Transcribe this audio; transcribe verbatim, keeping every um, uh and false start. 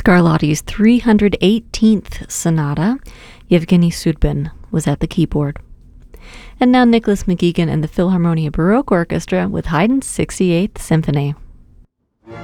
Scarlatti's three hundred eighteenth Sonata. Yevgeny Sudbin was at the keyboard. And now Nicholas McGeegan and the Philharmonia Baroque Orchestra with Haydn's sixty-eighth Symphony.